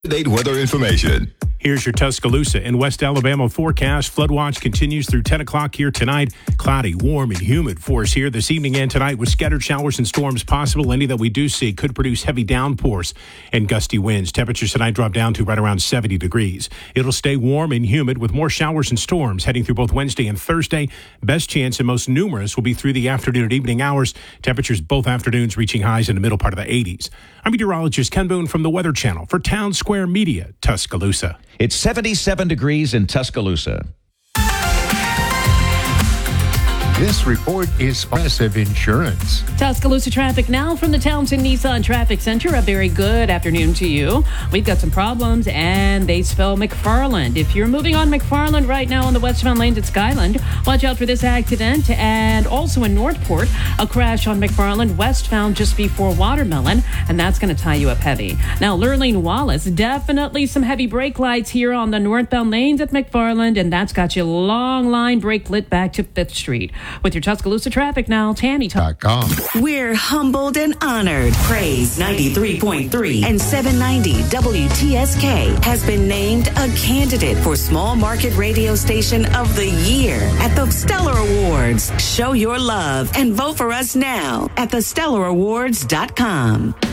Up-to-date weather information. Here's your Tuscaloosa and West Alabama forecast. Flood watch continues through 10 o'clock here tonight. Cloudy, warm, and humid for us here this evening and tonight with scattered showers and storms possible. Any that we do see could produce heavy downpours and gusty winds. Temperatures tonight drop down to right around 70 degrees. It'll stay warm and humid with more showers and storms heading through both Wednesday and Thursday. Best chance and most numerous will be through the afternoon and evening hours. Temperatures both afternoons reaching highs in the middle part of the 80s. I'm meteorologist Ken Boone from the Weather Channel for Town Square Media, Tuscaloosa. It's 77 degrees in Tuscaloosa. This report is Progressive Insurance. Tuscaloosa traffic now from the Townsend Nissan Traffic Center. A very good afternoon to you. We've got some problems, and they spell McFarland. If you're moving on McFarland right now on the westbound lanes at Skyland, watch out for this accident. And also in Northport, a crash on McFarland westbound just before Watermelon, and that's going to tie you up heavy. Now, Lurleen Wallace, definitely some heavy brake lights here on the northbound lanes at McFarland, and that's got you long line brake lit back to 5th Street. With your Tuscaloosa traffic now, Tammy. We're humbled and honored. Praise 93.3 and 790 WTSK has been named a candidate for Small Market Radio Station of the Year at the Stellar Awards. Show your love and vote for us now at thestellarawards.com.